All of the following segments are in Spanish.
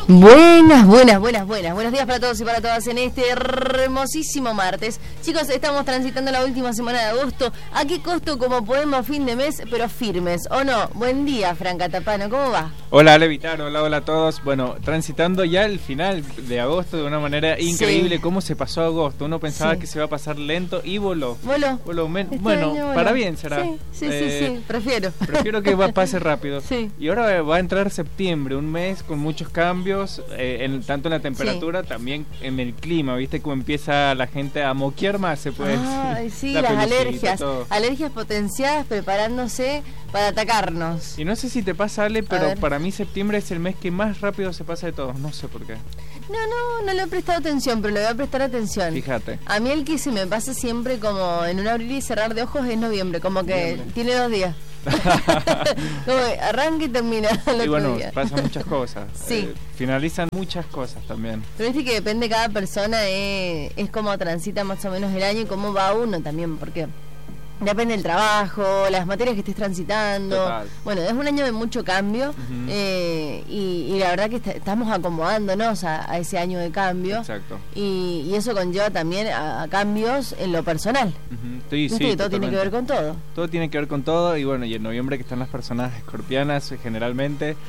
Buenos días para todos y para todas en este hermosísimo martes. Chicos, estamos transitando la última semana de agosto. ¿A qué costo? Como podemos, fin de mes, pero firmes, ¿o no? Buen día, Franca Tapano, ¿cómo va? Hola, Ale Vitar, hola a todos. Bueno, transitando ya el final de agosto de una manera increíble. Sí. ¿Cómo se pasó agosto? Uno pensaba que se iba a pasar lento y voló. Bueno, para bien será. Sí, prefiero que pase rápido. Sí. Y ahora va a entrar septiembre, un mes con muchos cambios, tanto en la temperatura, también en el clima. ¿Viste cómo empieza la gente a moquear más, se puede decir? Sí, las alergias potenciadas preparándose para atacarnos. Y no sé si te pasa, Ale, pero para mí septiembre es el mes que más rápido se pasa de todos, no sé por qué. No le he prestado atención, pero le voy a prestar atención. Fíjate. A mí el que se me pasa siempre como en un abrir y cerrar de ojos es noviembre, como que tiene 2 días. Como arranca y termina el otro día. Pasan muchas cosas. Sí. Finalizan muchas cosas también. Pero viste que depende de cada persona, es como transita más o menos el año y cómo va uno también, porque depende del trabajo, las materias que estés transitando. Total. Bueno, es un año de mucho cambio. Y la verdad que estamos acomodándonos a ese año de cambio. Exacto. Y eso conlleva también a cambios en lo personal. Sí, ¿Viste que todo tiene que ver con todo? Todo tiene que ver con todo. Y bueno, y en noviembre que están las personas escorpianas generalmente.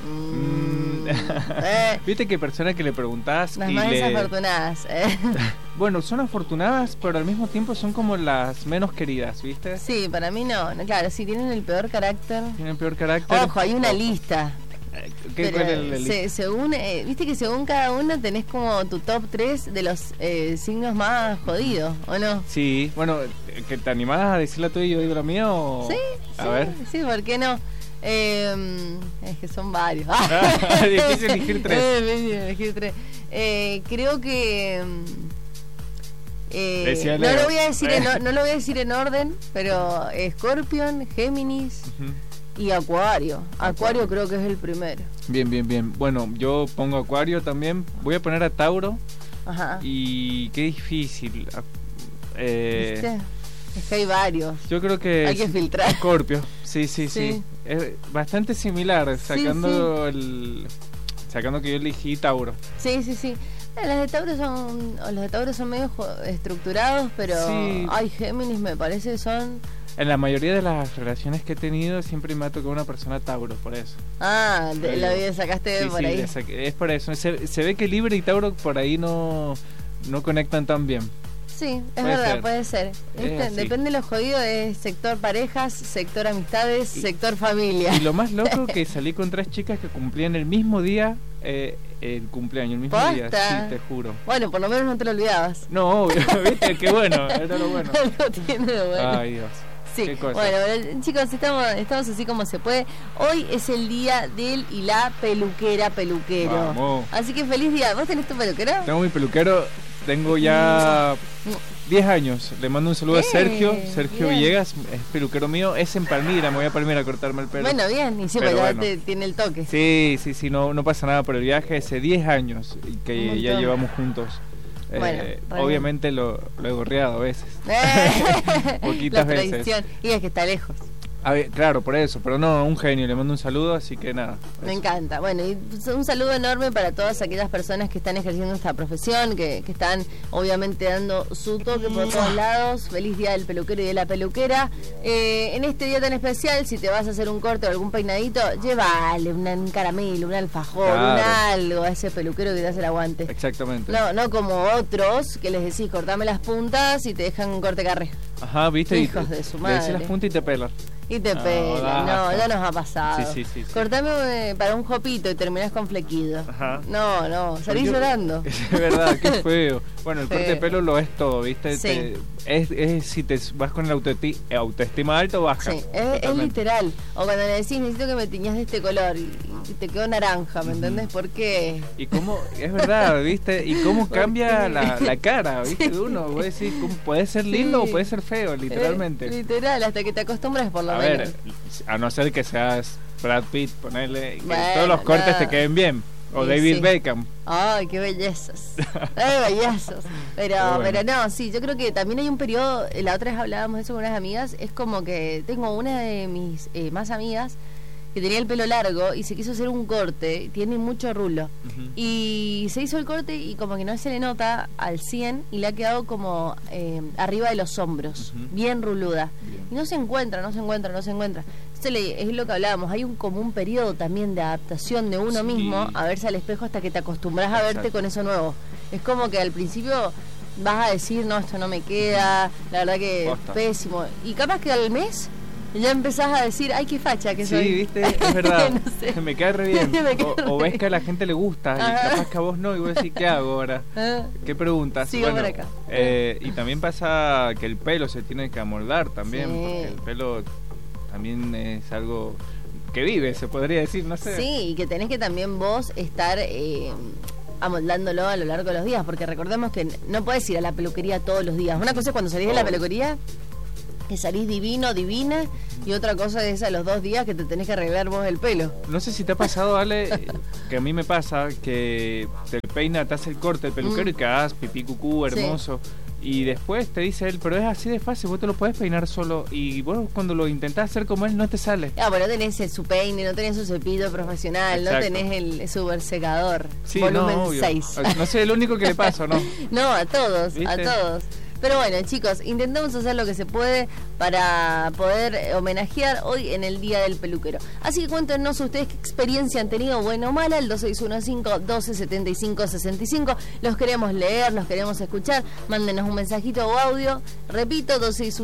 Viste que personas que le preguntás las más desafortunadas. Bueno, son afortunadas, pero al mismo tiempo son como las menos queridas, ¿viste? Sí, para mí no, claro, sí, tienen el peor carácter. Ojo, hay una lista. ¿Qué fue la lista? Según, viste que según cada uno tenés como tu top 3 de los signos más jodidos, ¿o no? Sí, bueno, ¿que te animás a decir la tuya y yo digo la mía o...? Sí, a ver. Sí, ¿por qué no? Es que son varios. Difícil elegir 3. Creo que... no lo voy a decir en orden, pero Scorpion, Géminis y Acuario. Acuario creo que es el primero. Bien. Bueno, yo pongo Acuario también. Voy a poner a Tauro. Ajá. Y qué difícil. ¿Viste? Es que hay varios. Yo creo que hay que filtrar. Scorpio. Sí. Es bastante similar, sacando que yo elegí Tauro. Sí. Los de Tauro son medio estructurados, pero hay Géminis, me parece que son... En la mayoría de las relaciones que he tenido siempre me ha tocado una persona Tauro, por eso. Lo sacaste por ahí. Es por eso. Se ve que Libra y Tauro por ahí no conectan tan bien. Sí, es verdad, puede ser. Depende de lo jodido, de sector parejas, sector amistades, sector familia. Y lo más loco que salí con 3 chicas que cumplían el mismo día el cumpleaños, el mismo día, sí, te juro. Bueno, por lo menos no te lo olvidabas. No, obvio, viste, qué bueno, era lo bueno. No tiene lo bueno. Ay, Dios. Sí, bueno, chicos, estamos así como se puede. Hoy es el día del y la peluquero. Vamos. Así que feliz día. ¿Vos tenés tu peluquero? Tengo mi peluquero, tengo ya 10 años. Le mando un saludo a Sergio Villegas, es peluquero mío. Es en Palmira, me voy a Palmira a cortarme el pelo. Bueno, bien, y siempre tiene el toque. Sí, no pasa nada por el viaje. Hace 10 años que ya llevamos juntos. Obviamente lo he gorreado a veces. Poquitas veces. Y es que está lejos. A ver, claro, por eso, pero no, un genio, le mando un saludo, así que nada. Me encanta. Bueno, y un saludo enorme para todas aquellas personas que están ejerciendo esta profesión, que están obviamente dando su toque por todos lados. Feliz día del peluquero y de la peluquera. En este día tan especial, si te vas a hacer un corte o algún peinadito, llévale un caramelo, un alfajor, un algo a ese peluquero que te hace el aguante. Exactamente. No como otros que les decís cortame las puntas y te dejan un corte carré. Ajá, viste, hijos de su madre. Le decís las puntas y te pelan. Y te pelan, ya nos ha pasado. Sí. Cortame para un jopito y terminás con flequido. Ajá. No, salís llorando. Es verdad, qué feo. Bueno, el corte de pelo lo es todo, ¿viste? Sí. Es si te vas con el autoestima alto, baja. Sí, es literal. O cuando le decís, necesito que me tiñas de este color y te quedó naranja, ¿me entendés? ¿Por qué? Y cómo, es verdad, ¿viste? Y cómo cambia la cara, ¿viste? De uno, vos decís, puede ser lindo o puede ser feo, literalmente. Literal, hasta que te acostumbras por lo menos. A ver, a no ser que seas Brad Pitt, ponerle, que todos los cortes te queden bien. O David Beckham. Ay, qué bellezas. Bellezas. Pero no, sí, yo creo que también hay un periodo, la otra vez hablábamos de eso con unas amigas, es como que tengo una de mis más amigas que tenía el pelo largo y se quiso hacer un corte, tiene mucho rulo. Y se hizo el corte y como que no se le nota al 100 y le ha quedado como arriba de los hombros, bien ruluda. Y no se encuentra. Es lo que hablábamos, hay como un periodo también de adaptación de uno mismo a verse al espejo hasta que te acostumbras a verte con eso nuevo. Es como que al principio vas a decir, no, esto no me queda, la verdad que pésimo. Y capaz que al mes ya empezás a decir, ay, qué facha que soy. Sí, viste, es verdad. No sé. Me cae re bien. O ves que a la gente le gusta y capaz que a vos no, y vos decís, ¿qué hago ahora? ¿Qué preguntas? Sigo por acá. Y también pasa que el pelo se tiene que amoldar también, porque el pelo también es algo que vive, se podría decir, no sé. Sí, y que tenés que también vos estar amoldándolo a lo largo de los días, porque recordemos que no podés ir a la peluquería todos los días. Una cosa es cuando salís de la peluquería, que salís divino, divina, y otra cosa es a los 2 días que te tenés que arreglar vos el pelo. No sé si te ha pasado, Ale, que a mí me pasa, que te peina, te hace el corte el peluquero y que hagas pipí cucú, hermoso. Sí. Y después te dice él, pero es así de fácil, vos te lo podés peinar solo. Y vos cuando lo intentás hacer como él, no te sale. Bueno, no tenés su peine, no tenés su cepillo profesional, no tenés el super secador, sí, volumen 6. No sé, el único que le pasa, ¿no? No, a todos, ¿viste? A todos. Pero bueno, chicos, intentamos hacer lo que se puede para poder homenajear hoy en el Día del Peluquero. Así que cuéntenos ustedes qué experiencia han tenido, buena o mala, el 2615-1275-65. Los queremos leer, los queremos escuchar. Mándenos un mensajito o audio. Repito,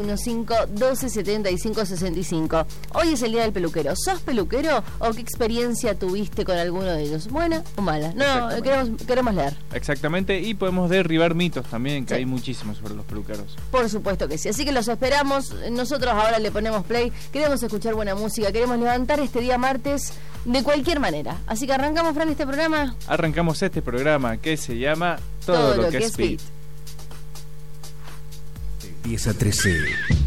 2615-1275-65. Hoy es el Día del Peluquero. ¿Sos peluquero o qué experiencia tuviste con alguno de ellos? ¿Buena o mala? No, queremos leer. Exactamente, y podemos derribar mitos también, que hay muchísimos sobre los peluqueros. Por supuesto que sí, así que los esperamos. Nosotros ahora le ponemos play, queremos escuchar buena música, queremos levantar este día martes de cualquier manera. Así que arrancamos, Fran, este programa. Arrancamos este programa que se llama Todo lo que es Beat. Empieza 13.